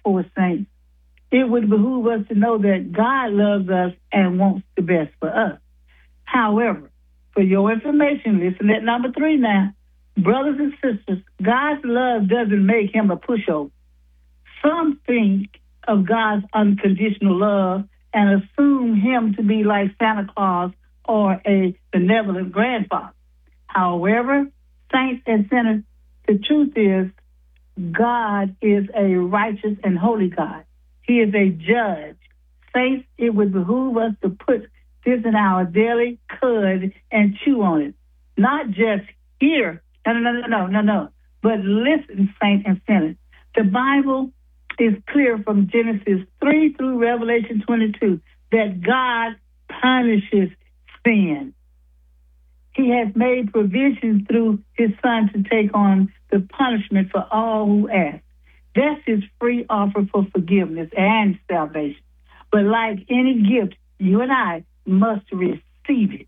Therefore, saints, it would behoove us to know that God loves us and wants the best for us. However, for your information, listen at number 3 now. Brothers and sisters, God's love doesn't make him a pushover. Some think of God's unconditional love and assume him to be like Santa Claus or a benevolent grandfather. However, saints and sinners, the truth is God is a righteous and holy God. He is a judge. Saints, it would behoove us to put this in our daily cud and chew on it. Not just hear, no. But listen, saints and sinners. The Bible is clear from Genesis 3 through Revelation 22 that God punishes sin. He has made provision through his son to take on the punishment for all who ask. That's his free offer for forgiveness and salvation. But like any gift, you and I must receive it.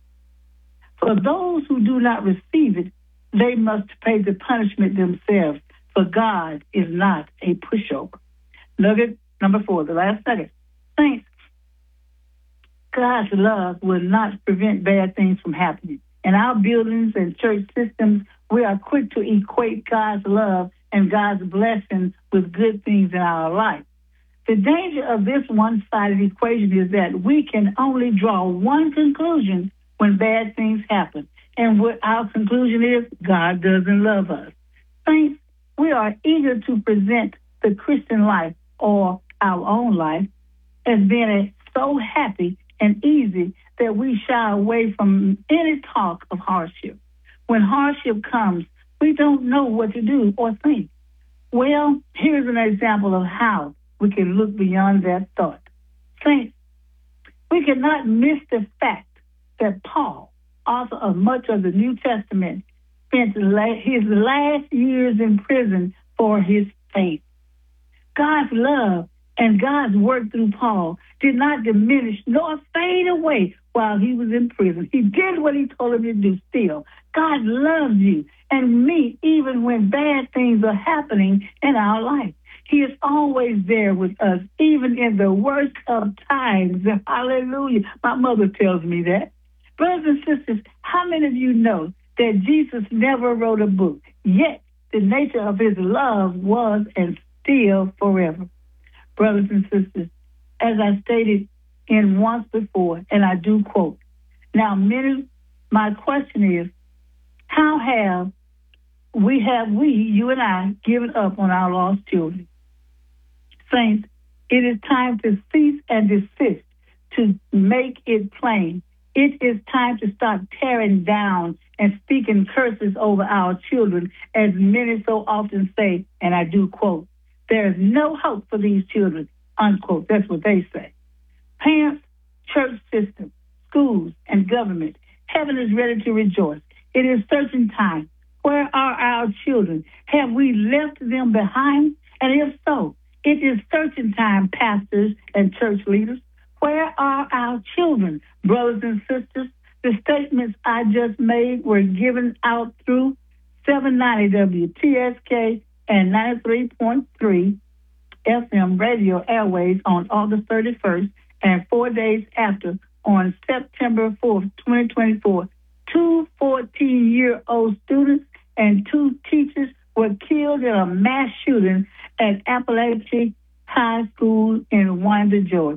For those who do not receive it, they must pay the punishment themselves, for God is not a pushover. Nugget number 4, the last nugget. Saints, God's love will not prevent bad things from happening. In our buildings and church systems, we are quick to equate God's love and God's blessing with good things in our life. The danger of this one-sided equation is that we can only draw one conclusion when bad things happen. And what our conclusion is, God doesn't love us. Saints, we are eager to present the Christian life or our own life as being so happy and easy that we shy away from any talk of hardship. When hardship comes, we don't know what to do or think. Well, here's an example of how we can look beyond that thought. Saints, we cannot miss the fact that Paul, author of much of the New Testament, spent his last years in prison for his faith. God's love and God's work through Paul did not diminish nor fade away while he was in prison. He did what he told him to do still. God loves you and me even when bad things are happening in our life. He is always there with us, even in the worst of times. Hallelujah. My mother tells me that. Brothers and sisters, how many of you know that Jesus never wrote a book, yet the nature of his love was and still forever? Brothers and sisters, as I stated in once before, and I do quote, now my question is, how have we, you and I, given up on our lost children? Saints, it is time to cease and desist, to make it plain. It is time to stop tearing down and speaking curses over our children, as many so often say, and I do quote, there is no hope for these children, unquote. That's what they say. Parents, church system, schools, and government, heaven is ready to rejoice. It is searching time. Where are our children? Have we left them behind? And if so, it is searching time, pastors and church leaders. Where are our children, brothers and sisters? The statements I just made were given out through 790 WTSK and 93.3 FM radio airways on August 31st and 4 days after, on September 4th, 2024. 2 14-year-old students and 2 teachers were killed in a mass shooting at Appalachian High School in Winder, Georgia.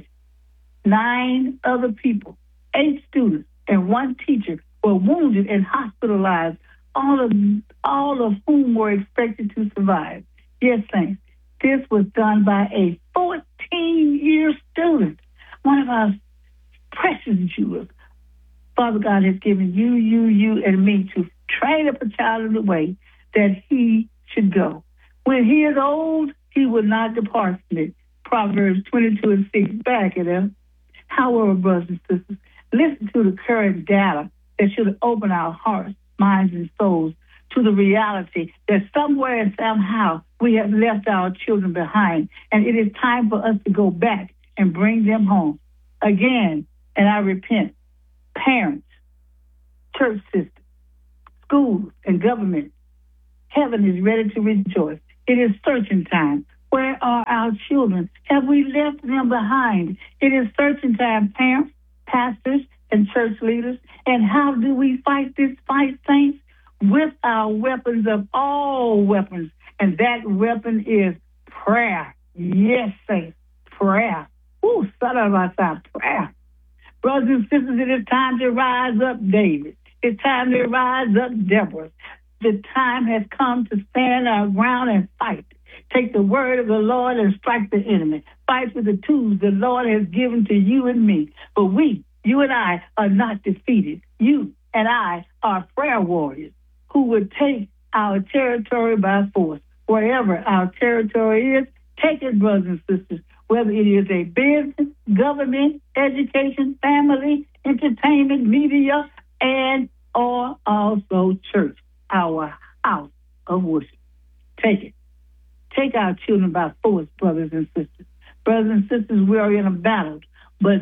9 other people, 8 students, and 1 teacher were wounded and hospitalized, all of whom were expected to survive. Yes, saints, this was done by a 14-year student, one of our precious jewels. Father God has given you, and me to train up a child in the way that he should go. When he is old, he will not depart from it. Proverbs 22:6, back it up. However, brothers and sisters, listen to the current data that should open our hearts, minds, and souls to the reality that somewhere and somehow we have left our children behind, and it is time for us to go back and bring them home. Again, and I repent, parents, church system, schools, and government, heaven is ready to rejoice. It is searching time. Where are our our children? Have we left them behind? It is searching time, parents, pastors, and church leaders. And how do we fight this fight, saints? With our weapons of all weapons. And that weapon is prayer. Yes, saints, prayer. Ooh, son of a prayer. Brothers and sisters, it is time to rise up, David. It's time to rise up, Deborah. The time has come to stand our ground and fight. Take the word of the Lord and strike the enemy. Fight with the tools the Lord has given to you and me. But we, you and I, are not defeated. You and I are prayer warriors who would take our territory by force. Wherever our territory is, take it, brothers and sisters, whether it is a business, government, education, family, entertainment, media, and or also church, our house of worship. Take it. Take our children by force, brothers and sisters. Brothers and sisters, we are in a battle, but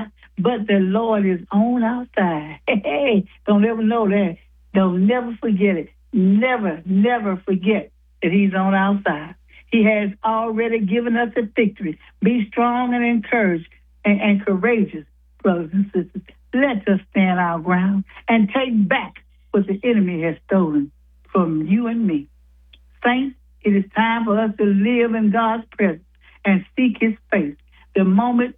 the Lord is on our side. Hey, don't ever know that. Don't never forget it. Never, never forget that he's on our side. He has already given us a victory. Be strong and encouraged and courageous, brothers and sisters. Let us stand our ground and take back what the enemy has stolen from you and me. Saints, it is time for us to live in God's presence and seek his face. The moment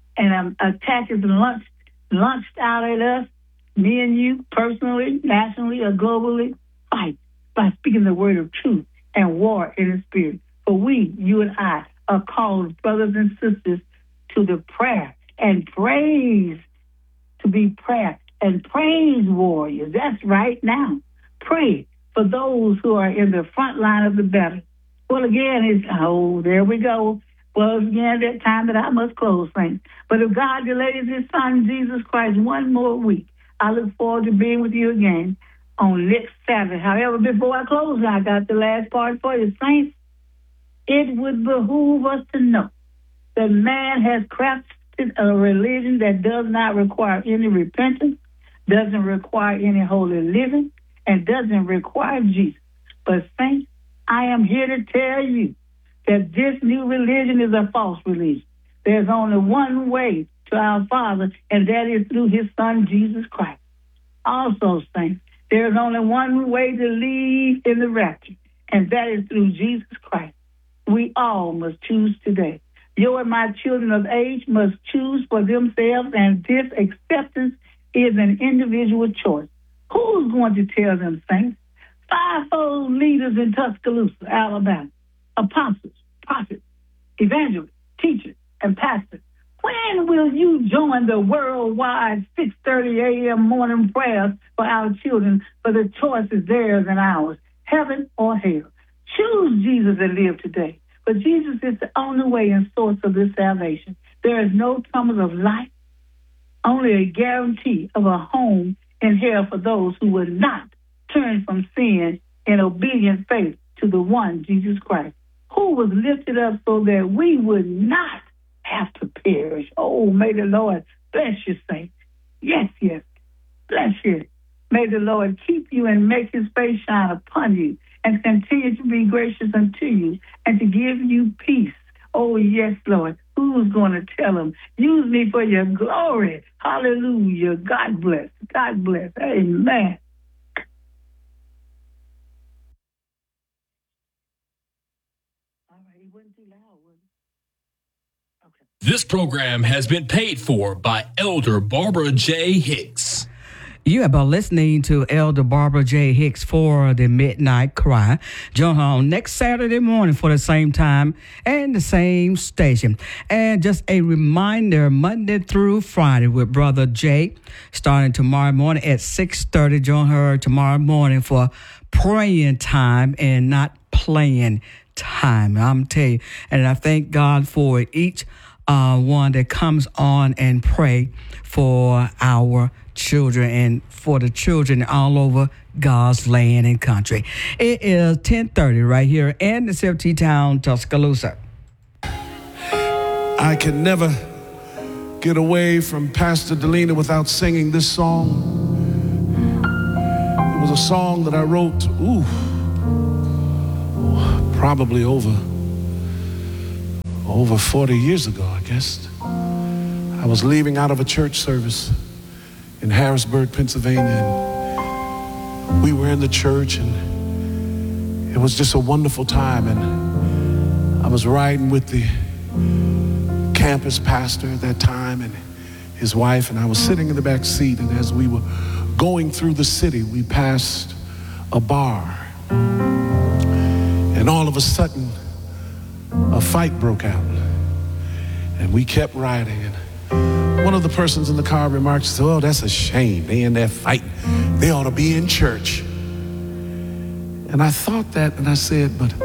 an attack is launched out at us, me and you, personally, nationally, or globally, fight by speaking the word of truth and war in the spirit. For we, you and I, are called, brothers and sisters, to the prayer and praise, to be prayer and praise warriors. That's right now. Pray for those who are in the front line of the battle. Well, again, there we go. Well, again, that time that I must close, saints. But if God delays his son, Jesus Christ, one more week, I look forward to being with you again on next Saturday. However, before I close, I got the last part for you, saints. It would behoove us to know that man has crafted a religion that does not require any repentance, doesn't require any holy living, and doesn't require Jesus. But saints, I am here to tell you that this new religion is a false religion. There's only one way to our Father, and that is through his Son, Jesus Christ. Also, saints, there's only one way to leave in the rapture, and that is through Jesus Christ. We all must choose today. You and my children of age must choose for themselves, and this acceptance is an individual choice. Who's going to tell them, saints? Fivefold leaders in Tuscaloosa, Alabama, apostles, prophets, evangelists, teachers, and pastors. When will you join the worldwide 6:30 a.m. morning prayers for our children? For the choice is theirs and ours, heaven or hell. Choose Jesus and live today. But Jesus is the only way and source of this salvation. There is no promise of life, only a guarantee of a home in hell for those who will not turn from sin in obedient faith to the one, Jesus Christ, who was lifted up so that we would not have to perish. Oh, may the Lord bless you, saints. Yes, yes, bless you. May the Lord keep you and make his face shine upon you and continue to be gracious unto you and to give you peace. Oh, yes, Lord. Who's going to tell him? Use me for your glory. Hallelujah. God bless. God bless. Amen. All right, he wasn't too loud, was he? Okay. This program has been paid for by Elder Barbara J. Hicks. You have been listening to Elder Barbara J. Hicks for the Midnight Cry. Join her on next Saturday morning for the same time and the same station. And just a reminder, Monday through Friday with Brother Jay, starting tomorrow morning at 6:30. Join her tomorrow morning for praying time and not playing time. I'm telling you, and I thank God for each one that comes on and pray for our children and for the children all over God's land and country. It is 10:30 right here in the city town, Tuscaloosa. I can never get away from Pastor Delina without singing this song. It was a song that I wrote, probably over over 40 years ago, I guess. I was leaving out of a church service in Harrisburg, Pennsylvania, and we were in the church, and it was just a wonderful time. And I was riding with the campus pastor at that time and his wife, and I was sitting in the back seat, and as we were going through the city, we passed a bar, and all of a sudden a fight broke out, and we kept riding, and one of the persons in the car remarked, "Oh, that's a shame. They in there fighting. They ought to be in church." And I thought that, and I said, but